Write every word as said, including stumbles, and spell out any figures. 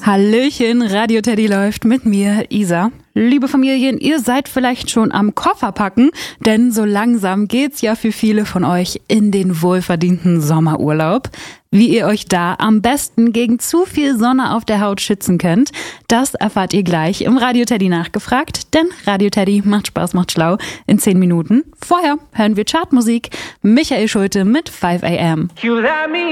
Hallöchen, Radio Teddy läuft mit mir, Isa. Liebe Familien, ihr seid vielleicht schon am Koffer packen, denn so langsam geht's ja für viele von euch in den wohlverdienten Sommerurlaub. Wie ihr euch da am besten gegen zu viel Sonne auf der Haut schützen könnt, das erfahrt ihr gleich im Radio Teddy nachgefragt, denn Radio Teddy macht Spaß, macht schlau in zehn Minuten. Vorher hören wir Chartmusik, Michael Schulte mit five a m.